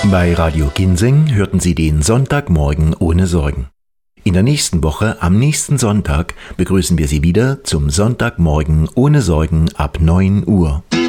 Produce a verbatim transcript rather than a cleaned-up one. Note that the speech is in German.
Bei Radio Ginseng hörten Sie den Sonntagmorgen ohne Sorgen. In der nächsten Woche, am nächsten Sonntag, begrüßen wir Sie wieder zum Sonntagmorgen ohne Sorgen ab neun Uhr.